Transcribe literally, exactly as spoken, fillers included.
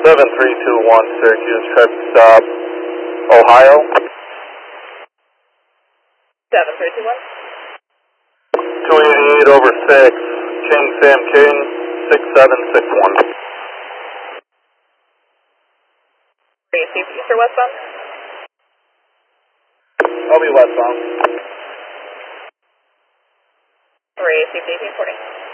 seven three two one, Syracuse, traffic stop, Ohio. seven three two one. two eighty-eight over six, King Sam King, six seven six one. three eighty east or westbound? I'll be westbound. three eighty eighteen forty.